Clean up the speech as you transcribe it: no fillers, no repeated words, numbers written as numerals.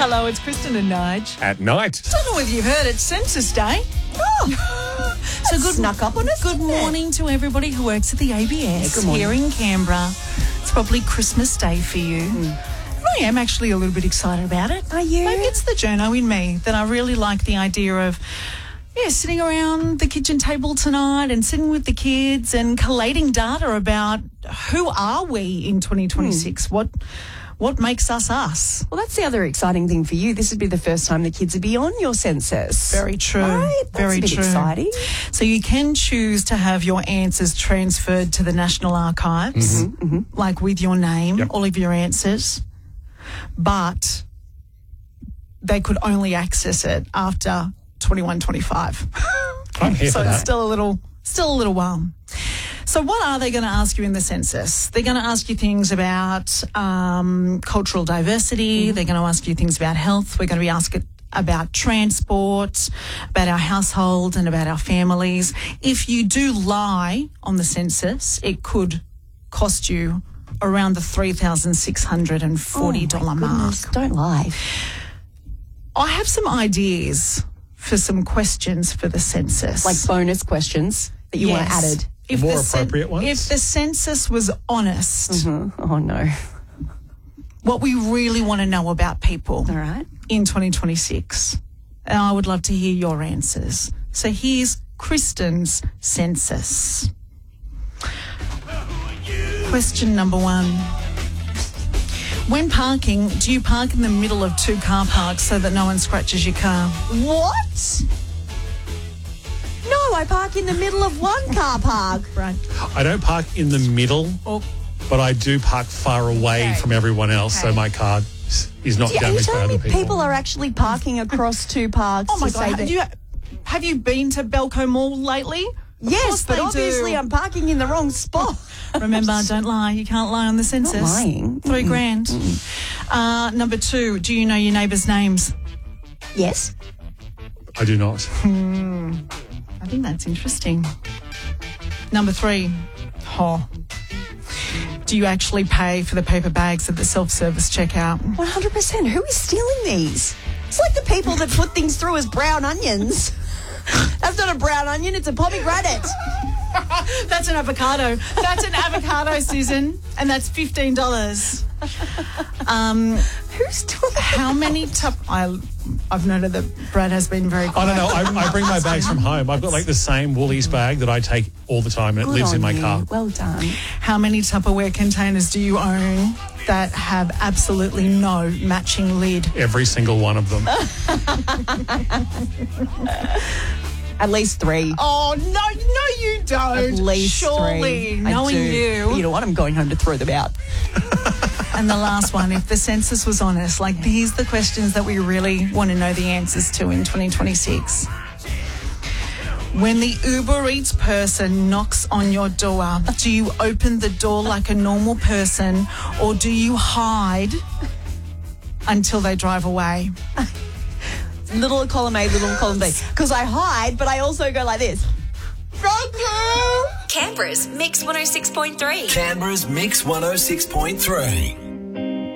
Hello, it's Kristen and Nige. At night. Don't know whether you've heard it's Census Day. Oh, So good, snuck up on us. Good morning to everybody who works at the ABS good morning. here in Canberra. It's probably Christmas Day for you. I am actually a little bit excited about it. Are you? Maybe it's the journo in me that I really like the idea of sitting around the kitchen table tonight and sitting with the kids and collating data about who are we in 2026, what makes us us. Well, that's the other exciting thing for you. This would be the first time the kids would be on your census. Very true. Right? That's Very a bit true. exciting. So you can choose to have your answers transferred to the National Archives, like with your name, all of your answers, but they could only access it after 21-25. I'm here So for it's that. still a little while. So what are they going to ask you in the census? They're going to ask you things about cultural diversity. They're going to ask you things about health. We're going to be asking about transport, about our household and about our families. If you do lie on the census, it could cost you around the $3,640 mark. Don't lie. I have some ideas for some questions for the census. Like bonus questions that you want added. More appropriate ones? If the census was honest, Oh, no. what we really want to know about people All right. in 2026, and I would love to hear your answers. So here's Kristen's census. Question number 1. When parking, do you park in the middle of 2 car parks so that no one scratches your car? What? No, I park in the middle of one car park. Right. I don't park in the middle, Oh, but I do park far away Okay. from everyone else, so Okay. my car is not Are you damaged by telling other me people. people are actually parking across 2 parks? oh my to say God. that- Have you been to Belco Mall lately? Of Yes, course but they obviously do. I'm parking in the wrong spot. Remember, don't lie. You can't lie on the census. lying. $3,000. Number 2, do you know your neighbours' names? Yes. I do not. I think that's interesting. Number 3, do you actually pay for the paper bags at the self-service checkout? 100%. Who is stealing these? It's like the people that put things through as brown onions. That's not a brown onion, it's a pomegranate. That's an avocado. That's an avocado, Susan, and that's $15. Who's doing that? How many I've noted that Brad has been very I quiet. don't know. I bring my bags from home. I've got like the same Woolies bag that I take all the time, and it Good lives in on my you. car. Well done. How many Tupperware containers do you own that have absolutely no matching lid? Every single one of them. At least 3. Oh, no, you don't. At least Surely, 3. knowing I do. you. But you know what? I'm going home to throw them out. And the last one, if the census was honest, like here's the questions that we really want to know the answers to in 2026. When the Uber Eats person knocks on your door, do you open the door like a normal person or do you hide until they drive away? Little column A, little column B. Because I hide, but I also go like this. Thank you. Canberra's Mix 106.3. Canberra's Mix 106.3.